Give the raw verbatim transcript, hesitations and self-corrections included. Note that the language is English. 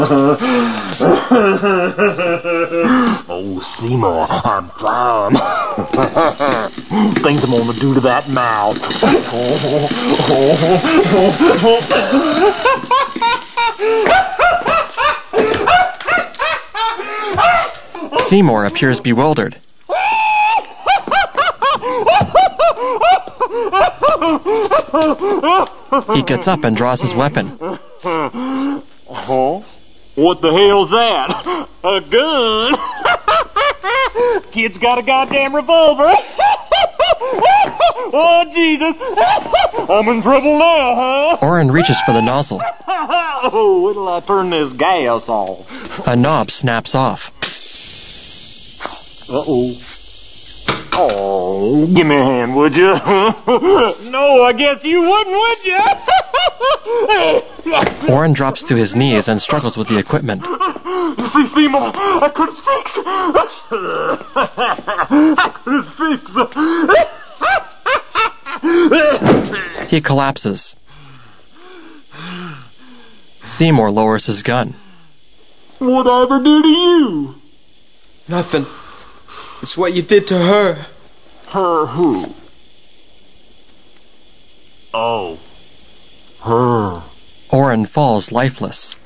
Oh, Seymour, I'm fine. Things I'm gonna do to that mouth. Seymour appears bewildered. He gets up and draws his weapon. Oh, what the hell's that? A gun? Kid's got a goddamn revolver. Oh, Jesus. I'm in trouble now, huh? Orrin reaches for the nozzle. Oh, wait till I turn this gas off. A knob snaps off. Uh-oh. Oh, give me a hand, would you? No, I guess you wouldn't, would you? Orrin drops to his knees and struggles with the equipment. See, Seymour, I couldn't fix it. I couldn't fix it. He collapses. Seymour lowers his gun. What'd I ever do to you? Nothing. It's what you did to her. Her who? Oh. Her. Orrin falls lifeless.